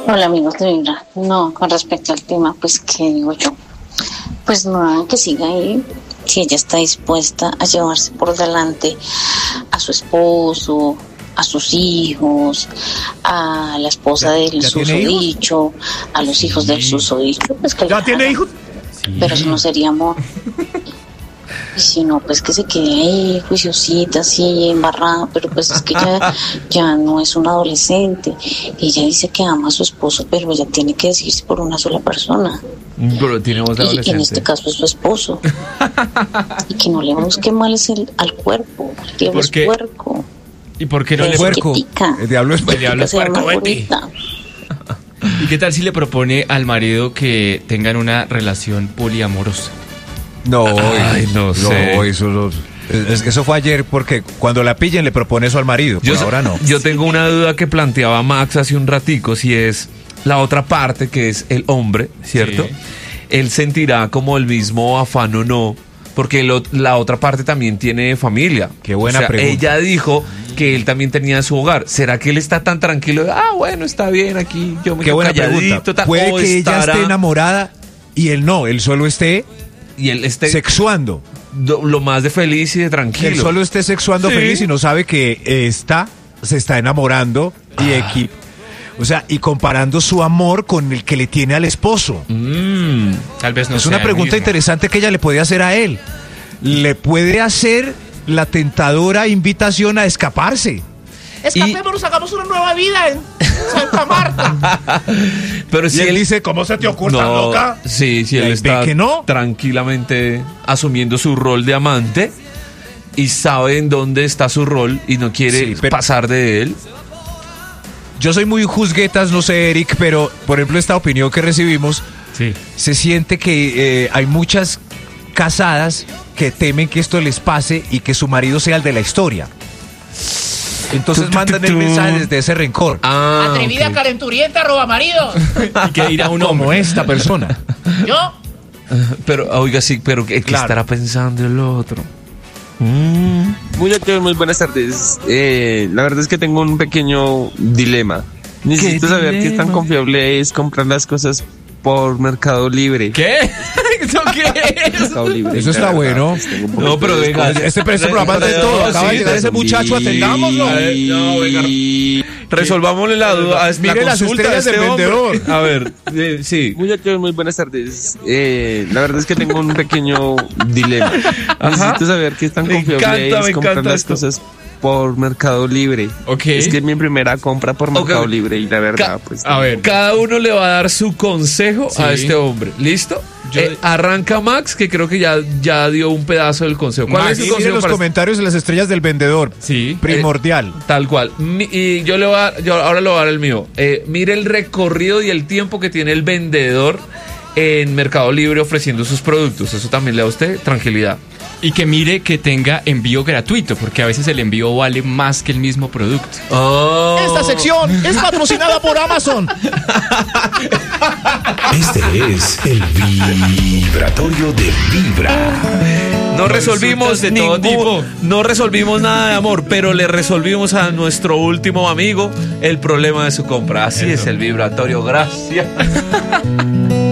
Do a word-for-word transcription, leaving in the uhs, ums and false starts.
Hola amigos de Vibra. No, con respecto al tema, pues, ¿qué digo yo? Pues no, que siga ahí. Si ella está dispuesta a llevarse por delante a su esposo, a sus hijos, a la esposa del susodicho, a los sí. hijos del susodicho, pues que ¿Ya tiene hijos? Sí. Pero eso no sería amor. Y si no, pues que se quede ahí, juiciosita, así, embarrada, pero pues es que ya, ya no es una adolescente. Ella dice que ama a su esposo, pero ella tiene que decirse por una sola persona. Pero tiene voz de adolescente. Y en este caso es su esposo. Y que no le busque males el, al cuerpo, el diablo es puerco. ¿Y por qué no le puerco? El diablo es puerco. El diablo es puerco, Betty. ¿Y qué tal si le propone al marido que tengan una relación poliamorosa? No, Ay, no, no sé. No, eso, no, eso fue ayer porque cuando la pillen le propone eso al marido. Yo, ahora no. Yo tengo una duda que planteaba Max hace un ratico, si es la otra parte, que es el hombre, ¿cierto? Sí. Él sentirá como el mismo afán o no, porque lo, la otra parte también tiene familia. Qué buena o sea, pregunta. Ella dijo que él también tenía su hogar. ¿Será que él está tan tranquilo? Ah, bueno, está bien aquí, yo me quedo calladito. Pregunta. Puede que estará... ella esté enamorada y él no, él solo esté... Y él esté sexuando lo más de feliz y de tranquilo. Él solo esté sexuando sí. feliz y no sabe que está, se está enamorando y ah. equi- o sea, y comparando su amor con el que le tiene al esposo. Mm, tal vez no es sea una pregunta interesante que ella le puede hacer a él. Le puede hacer la tentadora invitación a escaparse. Escapémonos, y... hagamos una nueva vida en Santa Marta. Pero si y él, él dice, ¿cómo se te ocurre, no, tan loca? Sí, si él está que no? tranquilamente asumiendo su rol de amante y sabe en dónde está su rol y no quiere sí, pero... pasar de él. Yo soy muy juzguetas, no sé, Eric, pero por ejemplo esta opinión que recibimos, sí. se siente que eh, hay muchas casadas que temen que esto les pase y que su marido sea el de la historia. Entonces mandan el mensaje desde ese rencor. Ah, atrevida, okay. Calenturienta, roba maridos. Y que dirá un como esta persona. ¿Yo? Pero, oiga, sí, pero ¿qué, claro. ¿qué estará pensando el otro? Mm. Muchachos, muy buenas tardes. Eh, la verdad es que tengo un pequeño dilema. Necesito saber dilema? qué tan confiable es comprar las cosas por Mercado Libre. ¿Qué? ¿Eso qué es? Mercado Libre. Eso está bueno. No, pero venga, este, este programa de todo. Acaba de llegar ese muchacho, atendámoslo. No, venga. Resolvámosle la duda. Mire las estrellas del vendedor. A ver, eh, sí. Muchachos, muy buenas tardes. Eh, la verdad es que tengo un pequeño dilema. Ajá. Necesito saber qué tan confiable es comprar las cosas por Mercado Libre. Okay. Es que es mi primera compra por Mercado okay. Libre y la verdad, Ca- pues... A ver, cada uno le va a dar su consejo sí. a este hombre. ¿Listo? Yo... Eh, arranca Max, que creo que ya, ya dio un pedazo del consejo. ¿Cuál Max, es su consejo? Miren los para... comentarios de las estrellas del vendedor. Sí. Primordial. Eh, tal cual. Mi, y yo le voy a dar, yo ahora le voy a dar el mío. Eh, mire el recorrido y el tiempo que tiene el vendedor en Mercado Libre ofreciendo sus productos. Eso también le da a usted tranquilidad. Y que mire que tenga envío gratuito, porque a veces el envío vale más que el mismo producto. Oh. Esta sección es patrocinada por Amazon. Este es el vibratorio de Vibra. No resolvimos de ningún, todo tipo. No resolvimos nada de amor, pero le resolvimos a nuestro último amigo el problema de su compra. Así Eso. es el vibratorio. Gracias.